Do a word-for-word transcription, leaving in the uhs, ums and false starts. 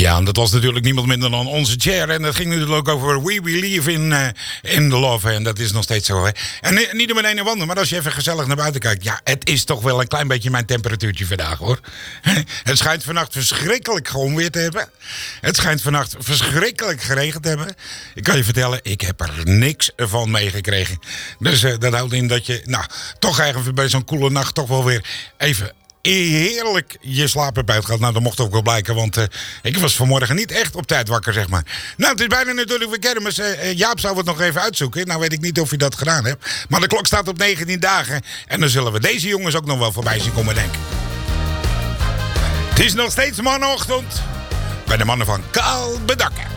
Ja, en dat was natuurlijk niemand minder dan onze Cher. En dat ging natuurlijk ook over We Believe in, uh, in the Love. En dat is nog steeds zo, hè. En uh, niet om een ene wandel, maar als je even gezellig naar buiten kijkt. Ja, het is toch wel een klein beetje mijn temperatuurtje vandaag, hoor. Het schijnt vannacht verschrikkelijk gewoon weer te hebben. Het schijnt vannacht verschrikkelijk geregend te hebben. Ik kan je vertellen, ik heb er niks van meegekregen. Dus uh, dat houdt in dat je, nou, toch eigenlijk bij zo'n koele nacht toch wel weer even heerlijk je slaap hebt uitgehaald. Nou, dat mocht ook wel blijken, want uh, ik was vanmorgen niet echt op tijd wakker, zeg maar. Nou, het is bijna natuurlijk weer kermis. Uh, Jaap zou het nog even uitzoeken. Nou weet ik niet of je dat gedaan hebt. Maar de klok staat op negentien dagen. En dan zullen we deze jongens ook nog wel voorbij zien komen, denk ik. Het is nog steeds mannenochtend bij de mannen van Kaal Bedakken.